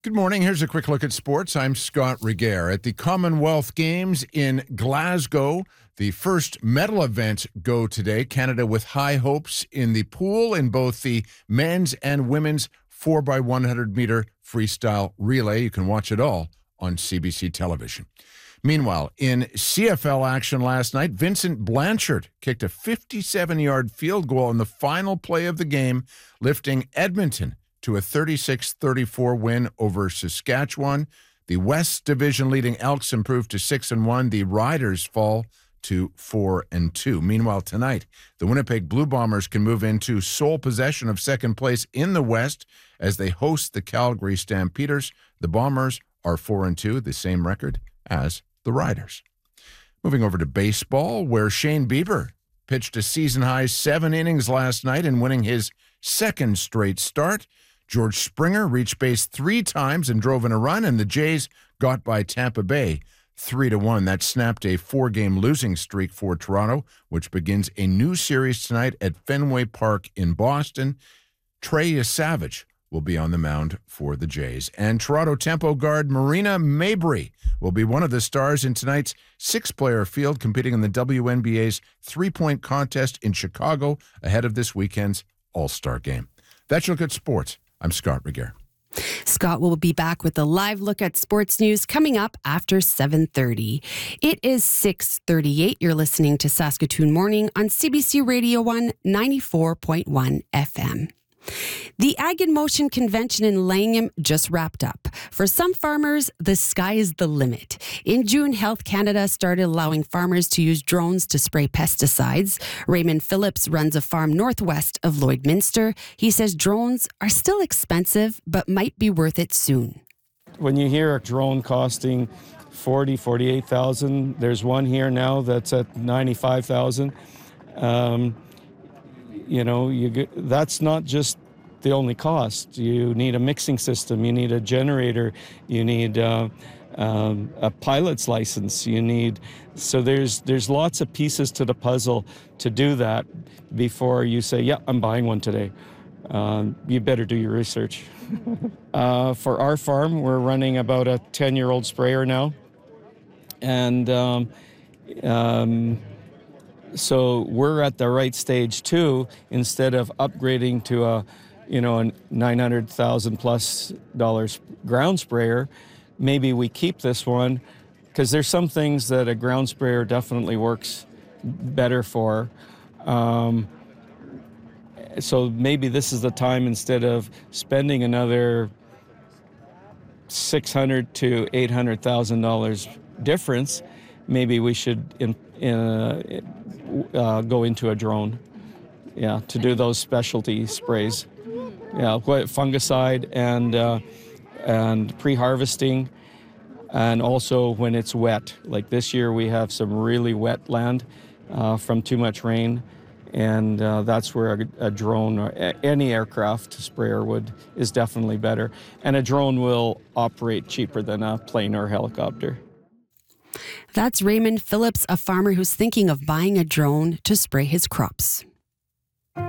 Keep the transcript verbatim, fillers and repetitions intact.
Good morning. Here's a quick look at sports. I'm Scott Regehr. At the Commonwealth Games in Glasgow, the first medal events go today. Canada with high hopes in the pool in both the men's and women's four by one hundred meter freestyle relay. You can watch it all on C B C television. Meanwhile, in C F L action last night, Vincent Blanchard kicked a fifty-seven-yard field goal in the final play of the game, lifting Edmonton to a thirty-six thirty-four win over Saskatchewan. The West Division leading Elks improved to six and one. The Riders fall to four and two. Meanwhile, tonight, the Winnipeg Blue Bombers can move into sole possession of second place in the West as they host the Calgary Stampeders. The Bombers are four and two, the same record as the Riders. Moving over to baseball, where Shane Bieber pitched a season-high seven innings last night and winning his second straight start. George Springer reached base three times and drove in a run, and the Jays got by Tampa Bay three to one. That snapped a four-game losing streak for Toronto, which begins a new series tonight at Fenway Park in Boston. Trey Savage will be on the mound for the Jays. And Toronto Tempo guard Marina Mabrey will be one of the stars in tonight's six-player field competing in the W N B A's three-point contest in Chicago ahead of this weekend's All-Star game. That's your look at sports. I'm Scott Regehr. Scott will be back with a live look at sports news coming up after seven thirty. It is six thirty-eight. You're listening to Saskatoon Morning on C B C Radio one ninety-four point one F M. The Ag in Motion convention in Langham just wrapped up. For some farmers, the sky is the limit. In June, Health Canada started allowing farmers to use drones to spray pesticides. Raymond Phillips runs a farm northwest of Lloydminster. He says drones are still expensive, but might be worth it soon. When you hear a drone costing forty, forty-eight thousand, there's one here now that's at ninety-five thousand. Um, You know, you get, that's not just the only cost. You need a mixing system, you need a generator, you need uh, um, a pilot's license, you need, so there's there's lots of pieces to the puzzle to do that before you say, yeah, I'm buying one today. Um, you better do your research. uh, for our farm, we're running about a ten-year-old sprayer now. And um, um, So we're at the right stage too. Instead of upgrading to a, you know, a nine hundred thousand plus dollars ground sprayer, maybe we keep this one because there's some things that a ground sprayer definitely works better for. Um, so maybe this is the time, instead of spending another six hundred to eight hundred thousand dollars difference, maybe we should in, in, uh, uh, go into a drone, yeah, to do those specialty sprays, yeah, fungicide and uh, and pre-harvesting, and also when it's wet. Like this year, we have some really wet land uh, from too much rain, and uh, that's where a, a drone or a, any aircraft sprayer would is definitely better. And a drone will operate cheaper than a plane or helicopter. That's Raymond Phillips, a farmer who's thinking of buying a drone to spray his crops.